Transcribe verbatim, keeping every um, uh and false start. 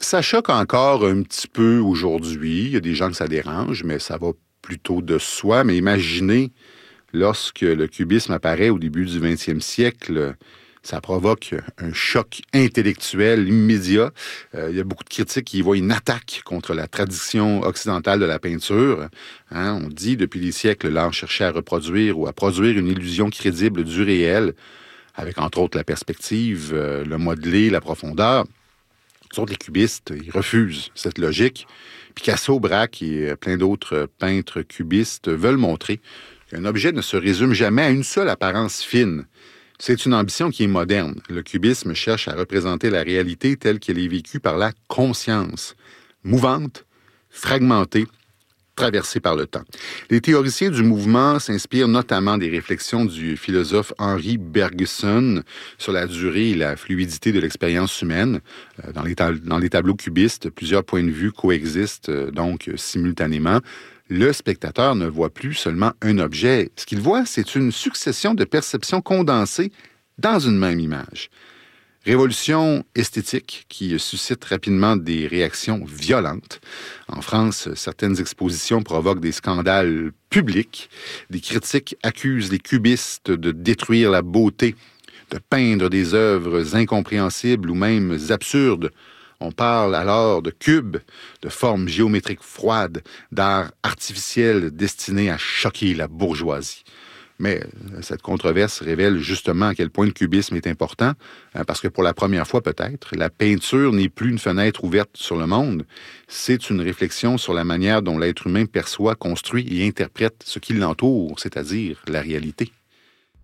Ça choque encore un petit peu aujourd'hui. Il y a des gens que ça dérange, mais ça va plutôt de soi. Mais imaginez, lorsque le cubisme apparaît au début du vingtième siècle, ça provoque un choc intellectuel immédiat. Euh, il y a beaucoup de critiques qui y voient une attaque contre la tradition occidentale de la peinture. Hein, on dit depuis des siècles, l'art cherchait à reproduire ou à produire une illusion crédible du réel, avec entre autres la perspective, euh, le modelé, la profondeur. Les autres, les cubistes, ils refusent cette logique. Picasso, Braque et plein d'autres peintres cubistes veulent montrer qu'un objet ne se résume jamais à une seule apparence fine. C'est une ambition qui est moderne. Le cubisme cherche à représenter la réalité telle qu'elle est vécue par la conscience, mouvante, fragmentée, traversée par le temps. Les théoriciens du mouvement s'inspirent notamment des réflexions du philosophe Henri Bergson sur la durée et la fluidité de l'expérience humaine. Dans les, ta- dans les tableaux cubistes, plusieurs points de vue coexistent donc simultanément. Le spectateur ne voit plus seulement un objet. Ce qu'il voit, c'est une succession de perceptions condensées dans une même image. Révolution esthétique qui suscite rapidement des réactions violentes. En France, certaines expositions provoquent des scandales publics. Des critiques accusent les cubistes de détruire la beauté, de peindre des œuvres incompréhensibles ou même absurdes. On parle alors de cubes, de formes géométriques froides, d'art artificiel destiné à choquer la bourgeoisie. Mais cette controverse révèle justement à quel point le cubisme est important, hein, parce que pour la première fois peut-être, la peinture n'est plus une fenêtre ouverte sur le monde, c'est une réflexion sur la manière dont l'être humain perçoit, construit et interprète ce qui l'entoure, c'est-à-dire la réalité.